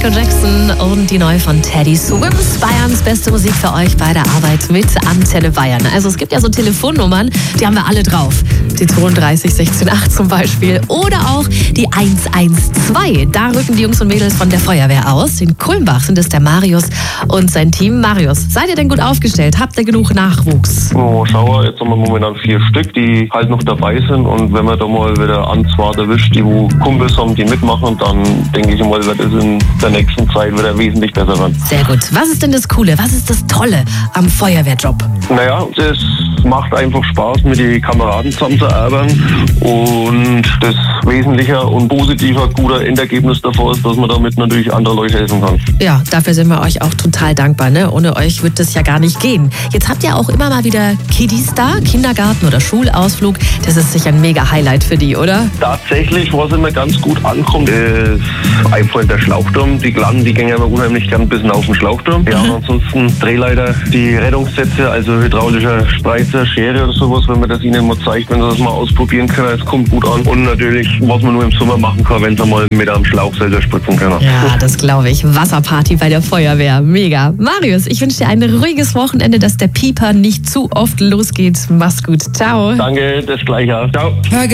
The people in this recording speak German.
Michael Jackson und die neue von Teddy Swims. Bayerns beste Musik für euch bei der Arbeit mit Antenne Bayern. Also es gibt ja so Telefonnummern, die haben wir alle drauf. Die 32 16 8 zum Beispiel. Oder auch die 112. Da rücken die Jungs und Mädels von der Feuerwehr aus. In Kulmbach sind es der Marius und sein Team. Marius, seid ihr denn gut aufgestellt? Habt ihr genug Nachwuchs? Oh, schau, jetzt haben wir momentan 4 Stück, die halt noch dabei sind. Und wenn wir da mal wieder Anzahl erwischt, die wo Kumpels haben, die mitmachen, dann denke ich mal, wird es in der nächsten Zeit wieder wesentlich besser werden. Sehr gut. Was ist denn das Coole? Was ist das Tolle am Feuerwehrjob? Naja, es macht einfach Spaß, mit den Kameraden zusammenzuarbeiten. Und das wesentliche und positive, guter Endergebnis davor ist, dass man damit natürlich andere Leute helfen kann. Ja, dafür sind wir euch auch total dankbar. Ne? Ohne euch wird das ja gar nicht gehen. Jetzt habt ihr auch immer mal wieder Kiddies da, Kindergarten oder Schulausflug. Das ist sicher ein mega Highlight für die, oder? Tatsächlich, was immer ganz gut ankommt, ist einfach der Schlauchturm. Die Kleinen, die gehen immer unheimlich gern ein bisschen auf den Schlauchturm. Ja, ansonsten Drehleiter, die Rettungssätze, also hydraulischer Spreizer, Schere oder sowas, wenn man das ihnen mal zeigt, wenn sie das mal ausprobieren können, es kommt gut an. Und natürlich, was man nur im Sommer machen kann, wenn sie mal mit einem Schlauch selber spritzen können. Ja, das glaube ich. Wasserparty bei der Feuerwehr. Mega. Marius, ich wünsche dir ein ruhiges Wochenende, dass der Pieper nicht zu oft losgeht. Mach's gut. Ciao. Danke, das Gleiche. Ciao.